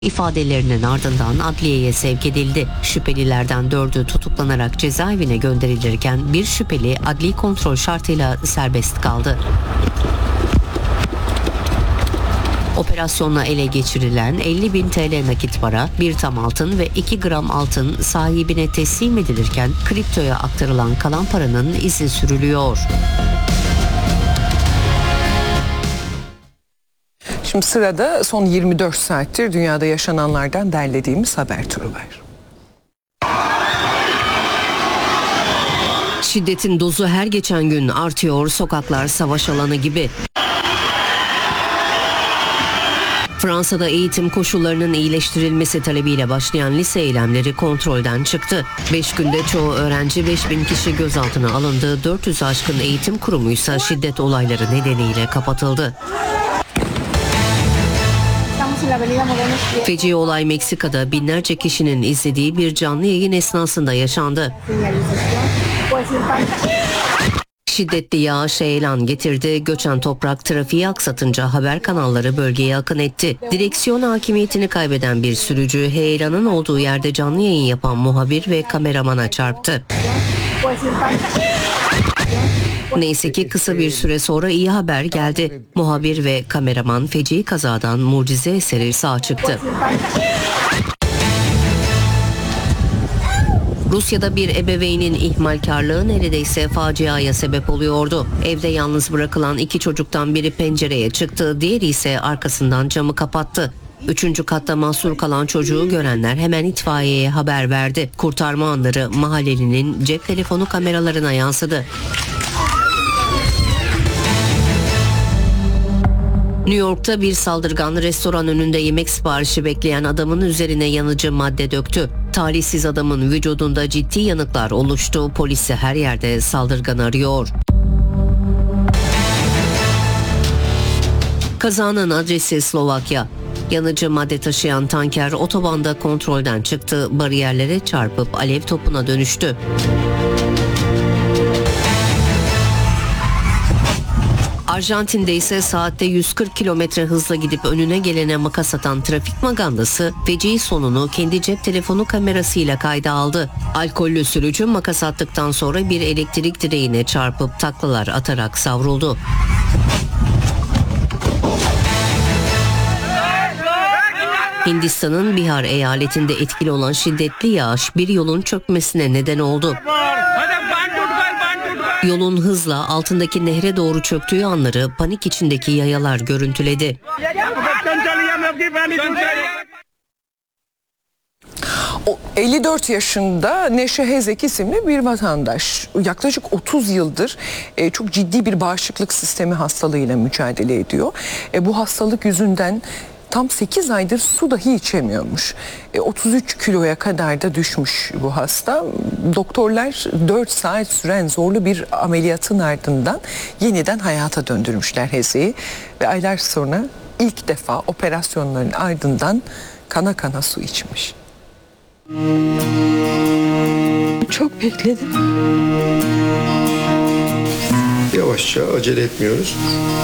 İfadelerinin ardından adliyeye sevk edildi. Şüphelilerden 4'ü tutuklanarak cezaevine gönderilirken bir şüpheli adli kontrol şartıyla serbest kaldı. Operasyonla ele geçirilen 50.000 TL nakit para, 1 tam altın ve 2 gram altın sahibine teslim edilirken kriptoya aktarılan kalan paranın izi sürülüyor. Şimdi sırada son 24 saattir dünyada yaşananlardan derlediğimiz haber turu var. Şiddetin dozu her geçen gün artıyor, sokaklar savaş alanı gibi. Fransa'da eğitim koşullarının iyileştirilmesi talebiyle başlayan lise eylemleri kontrolden çıktı. 5 günde çoğu öğrenci, 5.000 kişi gözaltına alındı. 400 aşkın eğitim kurumuysa şiddet olayları nedeniyle kapatıldı. Feci olay Meksika'da binlerce kişinin izlediği bir canlı yayın esnasında yaşandı. Şiddetli yağış heyelan getirdi. Göçen toprak trafiği aksatınca haber kanalları bölgeye akın etti. Direksiyon hakimiyetini kaybeden bir sürücü heyelanın olduğu yerde canlı yayın yapan muhabir ve kameramana çarptı. Neyse ki kısa bir süre sonra iyi haber geldi. Muhabir ve kameraman feci kazadan mucize eseri sağ çıktı. Rusya'da bir ebeveynin ihmalkarlığı neredeyse faciaya sebep oluyordu. Evde yalnız bırakılan 2 çocuktan biri pencereye çıktı, diğeri ise arkasından camı kapattı. 3. katta mahsur kalan çocuğu görenler hemen itfaiyeye haber verdi. Kurtarma anları mahallelinin cep telefonu kameralarına yansıdı. New York'ta bir saldırgan restoran önünde yemek siparişi bekleyen adamın üzerine yanıcı madde döktü. Talihsiz adamın vücudunda ciddi yanıklar oluştu. Polis her yerde saldırganı arıyor. Kazanın adresi Slovakya. Yanıcı madde taşıyan tanker otobanda kontrolden çıktı. Bariyerlere çarpıp alev topuna dönüştü. Arjantin'de ise saatte 140 kilometre hızla gidip önüne gelene makas atan trafik magandası feci sonunu kendi cep telefonu kamerasıyla kayda aldı. Alkollü sürücü makas attıktan sonra bir elektrik direğine çarpıp taklalar atarak savruldu. Hindistan'ın Bihar eyaletinde etkili olan şiddetli yağış bir yolun çökmesine neden oldu. Yolun hızla altındaki nehre doğru çöktüğü anları panik içindeki yayalar görüntüledi. O 54 yaşında Neşe Hezek isimli bir vatandaş yaklaşık 30 yıldır çok ciddi bir bağışıklık sistemi hastalığıyla mücadele ediyor. Bu hastalık yüzünden tam 8 aydır su dahi içemiyormuş. 33 kiloya kadar da düşmüş bu hasta. Doktorlar 4 saat süren zorlu bir ameliyatın ardından yeniden hayata döndürmüşler Hezek'i. Ve aylar sonra ilk defa operasyonların ardından kana kana su içmiş. Çok bekledim. Yavaşça, acele etmiyoruz.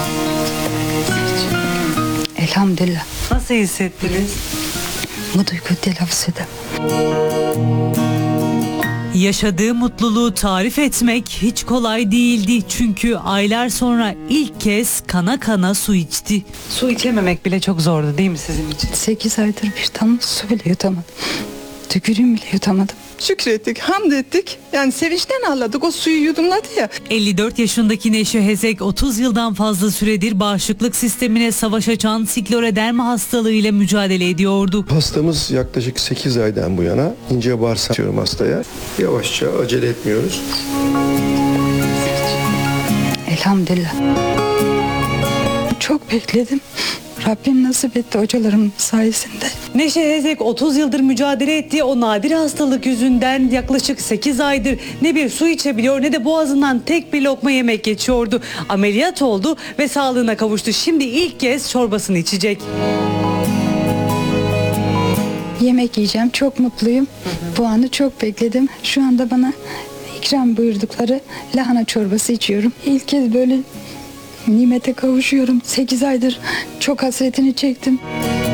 Elhamdülillah. Nasıl hissettiniz? Bu duyguyu telaffuz edemem. Yaşadığı mutluluğu tarif etmek hiç kolay değildi. Çünkü aylar sonra ilk kez kana kana su içti. Su içememek bile çok zordu değil mi sizin için? 8 aydır bir damla su bile yutamadım. Tükürüğümü bile yutamadım. Şükrettik, hamd ettik. Yani sevinçten ağladık. O suyu yudumladı ya. 54 yaşındaki Neşe Hezek 30 yıldan fazla süredir bağışıklık sistemine savaş açan skleroderma hastalığıyla mücadele ediyordu. Hastamız yaklaşık 8 aydan bu yana ince bağırsak diyorum hastaya. Yavaşça, acele etmiyoruz. Elhamdülillah. Çok bekledim. Rabbim nasip etti hocalarım sayesinde. Neşe Hezek 30 yıldır mücadele ettiği o nadir hastalık yüzünden yaklaşık 8 aydır ne bir su içebiliyor ne de boğazından tek bir lokma yemek geçiyordu. Ameliyat oldu ve sağlığına kavuştu. Şimdi ilk kez çorbasını içecek. Yemek yiyeceğim. Çok mutluyum. Bu anı çok bekledim. Şu anda bana ikram buyurdukları lahana çorbası içiyorum. İlk kez böyle nimete kavuşuyorum. 8 aydır çok hasretini çektim.